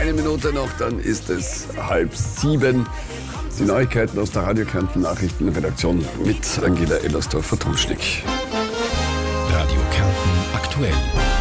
Eine Minute noch, dann ist es 6:30. Die Neuigkeiten aus der Radio Kärnten Nachrichtenredaktion mit Angela Ellersdorfer-Trumschnick. Radio Kärnten aktuell.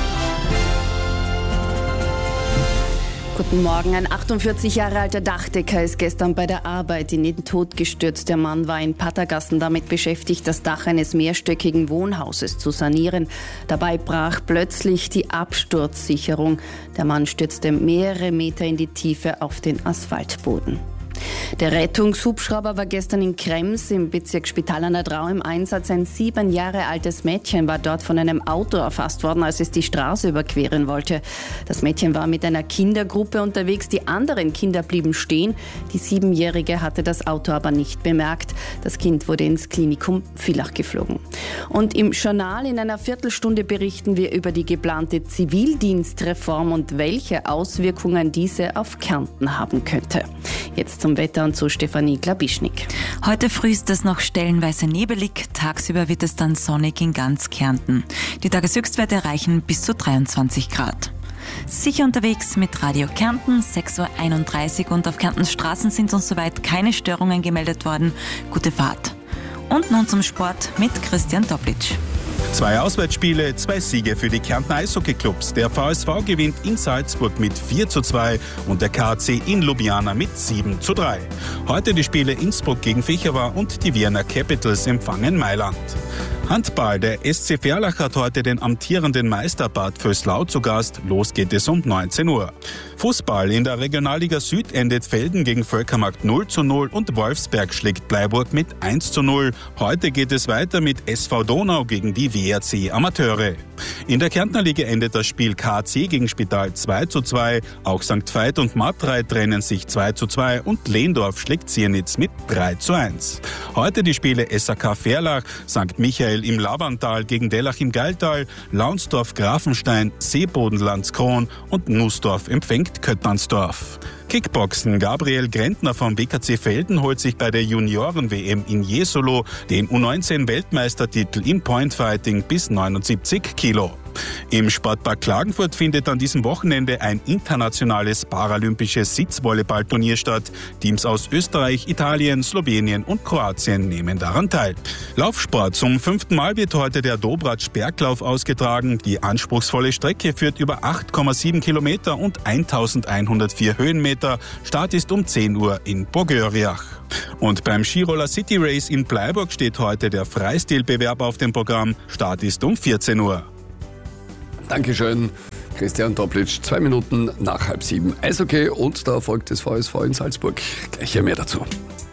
Guten Morgen. Ein 48 Jahre alter Dachdecker ist gestern bei der Arbeit in den Tod gestürzt. Der Mann war in Pattergassen damit beschäftigt, das Dach eines mehrstöckigen Wohnhauses zu sanieren. Dabei brach plötzlich die Absturzsicherung. Der Mann stürzte mehrere Meter in die Tiefe auf den Asphaltboden. Der Rettungshubschrauber war gestern in Krems im Bezirk Spital an der Drau im Einsatz. Ein 7 Jahre altes Mädchen war dort von einem Auto erfasst worden, als es die Straße überqueren wollte. Das Mädchen war mit einer Kindergruppe unterwegs. Die anderen Kinder blieben stehen. Die 7-Jährige hatte das Auto aber nicht bemerkt. Das Kind wurde ins Klinikum Villach geflogen. Und im Journal in einer Viertelstunde berichten wir über die geplante Zivildienstreform und welche Auswirkungen diese auf Kärnten haben könnte. Jetzt zum Wetter und zu Stefanie Klabischnik. Heute früh ist es noch stellenweise nebelig, tagsüber wird es dann sonnig in ganz Kärnten. Die Tageshöchstwerte erreichen bis zu 23 Grad. Sicher unterwegs mit Radio Kärnten, 6:31 Uhr und auf Kärntens Straßen sind uns soweit keine Störungen gemeldet worden. Gute Fahrt. Und nun zum Sport mit Christian Toplic. 2 Auswärtsspiele, 2 Siege für die Kärntner Eishockeyclubs. Der VSV gewinnt in Salzburg mit 4:2 und der KAC in Ljubljana mit 7:3. Heute die Spiele Innsbruck gegen Fichova und die Vienna Capitals empfangen Mailand. Handball. Der SC Verlach hat heute den amtierenden Meister Bad Vöslau zu Gast. Los geht es um 19 Uhr. Fußball. In der Regionalliga Süd endet Velden gegen Völkermarkt 0:0 und Wolfsberg schlägt Bleiburg mit 1:0. Heute geht es weiter mit SV Donau gegen die WRC Amateure. In der Kärntner Liga endet das Spiel KAC gegen Spital 2:2. Auch St. Veit und Matrei trennen sich 2:2 und Lehndorf schlägt Ziernitz mit 3:1. Heute die Spiele SAK Verlach, St. Michael im Labantal gegen Dellach im Geiltal, Launsdorf Grafenstein, Seebodenlands Kron und Nussdorf empfängt Köttmannsdorf. Kickboxen. Gabriel Grentner vom WKC Velden holt sich bei der Junioren-WM in Jesolo den U19-Weltmeistertitel im Pointfighting bis 79 Kilo. Im Sportpark Klagenfurt findet an diesem Wochenende ein internationales paralympisches Sitzvolleyballturnier statt. Teams aus Österreich, Italien, Slowenien und Kroatien nehmen daran teil. Laufsport. Zum 5. Mal wird heute der Dobratsch-Berglauf ausgetragen. Die anspruchsvolle Strecke führt über 8,7 Kilometer und 1104 Höhenmeter. Start ist um 10 Uhr in Pogöriach. Und beim Skiroller City Race in Bleiburg steht heute der Freistilbewerb auf dem Programm. Start ist um 14 Uhr. Dankeschön, Christian Toplic. 2 Minuten nach 6:30. Eishockey und der Erfolg des VSV in Salzburg. Gleich hier mehr dazu.